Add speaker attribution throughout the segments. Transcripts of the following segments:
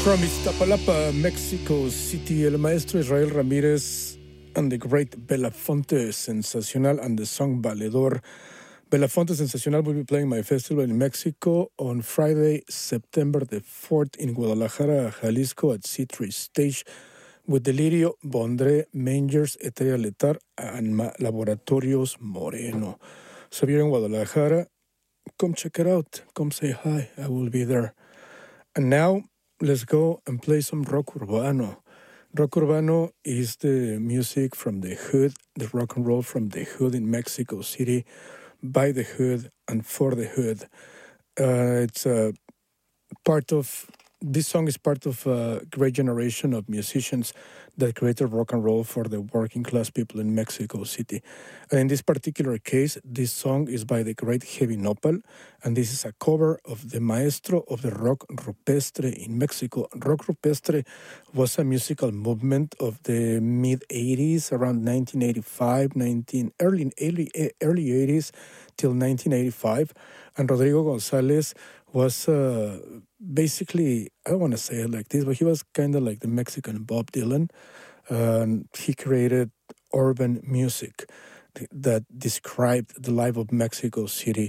Speaker 1: From Iztapalapa, Mexico City, el maestro Israel Ramírez and the great Belafonte Sensacional and the song Valedor. Belafonte Sensacional will be playing my festival in Mexico on Friday, September the 4th in Guadalajara, Jalisco at C3 Stage with Delirio, Bondré, Mangers, Eteria Letar, and Laboratorios Moreno. So if you're in Guadalajara, come check it out. Come say hi. I will be there. And now, let's go and play some rock urbano. Rock urbano is the music from the hood, the rock and roll from the hood in Mexico City, by the hood and for the hood. It's part of, this song is part of a great generation of musicians that created rock and roll for the working class people in Mexico City. And in this particular case, this song is by the great Heavy Nopal, and this is a cover of the maestro of the rock rupestre in Mexico. Rock rupestre was a musical movement of the mid-'80s, around 1985, early 80s till 1985. And Rodrigo Gonzalez was basically, I don't want to say it like this, but he was kind of like the Mexican Bob Dylan. He created urban music that described the life of Mexico City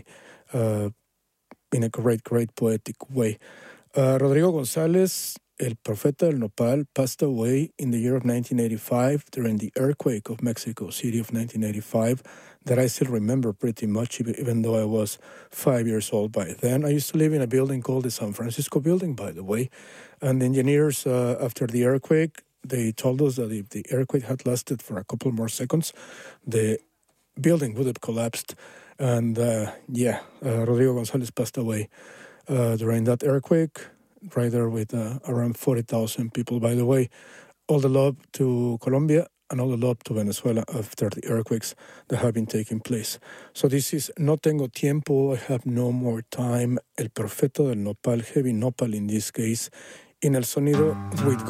Speaker 1: in a great, great poetic way. Rodrigo Gonzalez, El Profeta del Nopal, passed away in the year of 1985 during the earthquake of Mexico City of 1985 that I still remember pretty much, even though I was 5 years old by then. I used to live in a building called the San Francisco Building, by the way. And the engineers, after the earthquake, they told us that if the earthquake had lasted for a couple more seconds, the building would have collapsed. And Rodrigo Gonzalez passed away during that earthquake, right there with around 40,000 people. By the way, all the love to Colombia and all the love to Venezuela after the earthquakes that have been taking place. So this is No Tengo Tiempo, I Have No More Time, El Profeta del Nopal, Heavy Nopal in this case, in El Sonido with